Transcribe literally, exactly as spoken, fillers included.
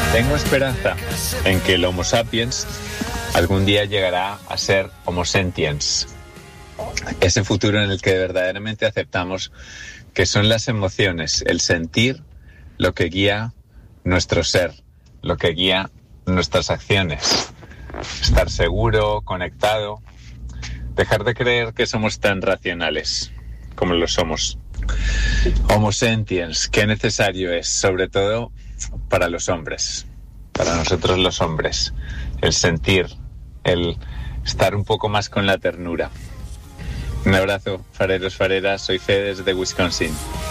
Tengo esperanza en que el Homo sapiens algún día llegará a ser Homo sentiens. Ese futuro en el que verdaderamente aceptamos que son las emociones, el sentir, lo que guía nuestro ser, lo que guía nuestras acciones. Estar seguro, conectado, dejar de creer que somos tan racionales como lo somos. Homo sentiens, qué necesario es, sobre todo para los hombres, para nosotros los hombres, el sentir, el estar un poco más con la ternura. Un abrazo, fareros, fareras, soy Fede desde Wisconsin.